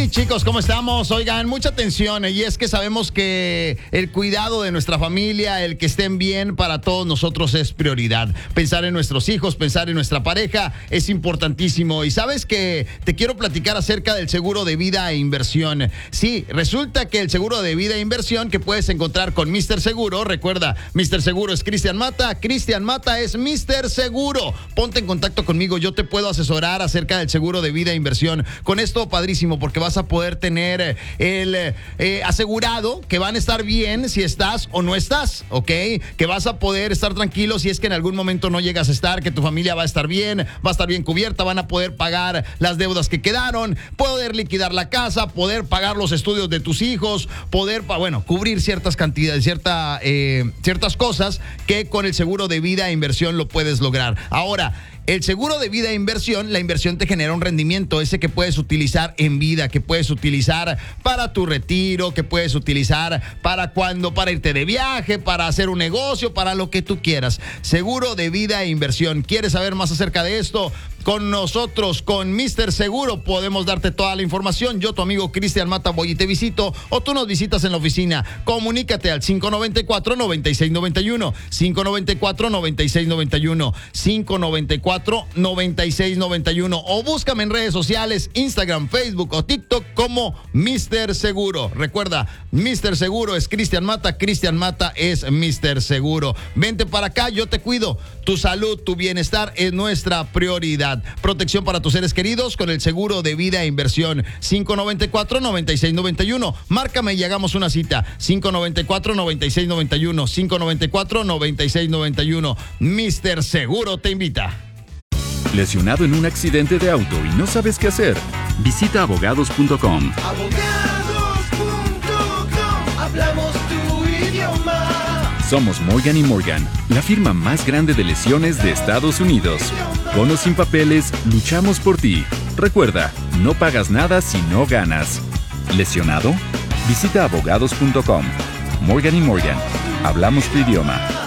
Sí, chicos, ¿cómo estamos? Oigan, mucha atención, y es que sabemos que el cuidado de nuestra familia, el que estén bien para todos nosotros es prioridad. Pensar en nuestros hijos, pensar en nuestra pareja es importantísimo. Y sabes que te quiero platicar acerca del seguro de vida e inversión. Sí, resulta que el seguro de vida e inversión que puedes encontrar con Mr. Seguro, recuerda, Mr. Seguro es Cristian Mata es Mr. Seguro. Ponte en contacto conmigo, yo te puedo asesorar acerca del seguro de vida e inversión. Con esto, padrísimo, porque vas a poder tener el asegurado que van a estar bien si estás o no estás, ¿ok? Que vas a poder estar tranquilo si es que en algún momento no llegas a estar, que tu familia va a estar bien cubierta, van a poder pagar las deudas que quedaron, poder liquidar la casa, poder pagar los estudios de tus hijos, poder, cubrir ciertas cantidades, ciertas cosas que con el seguro de vida e inversión lo puedes lograr. Ahora, el seguro de vida e inversión, la inversión te genera un rendimiento, ese que puedes utilizar en vida, que puedes utilizar para tu retiro, que puedes utilizar para irte de viaje, para hacer un negocio, para lo que tú quieras. Seguro de vida e inversión. ¿Quieres saber más acerca de esto? Con nosotros, con Mr. Seguro, podemos darte toda la información. Yo, tu amigo Cristian Mata, voy y te visito, o tú nos visitas en la oficina. Comunícate al 594-9691, 594-9691, 594-9691, o búscame en redes sociales, Instagram, Facebook o TikTok como Mr. Seguro. Recuerda, Mr. Seguro es Cristian Mata es Mr. Seguro. Vente para acá, yo te cuido. Tu salud, tu bienestar es nuestra prioridad. Protección para tus seres queridos con el seguro de vida e inversión. 594-9691. Márcame y hagamos una cita. 594-9691. 594-9691. Mr. Seguro te invita. ¿Lesionado en un accidente de auto y no sabes qué hacer? Visita abogados.com. Hablamos tu idioma. Somos Morgan & Morgan, la firma más grande de lesiones de Estados Unidos. Con o sin papeles, luchamos por ti. Recuerda, no pagas nada si no ganas. ¿Lesionado? Visita abogados.com. Morgan & Morgan. Hablamos tu idioma.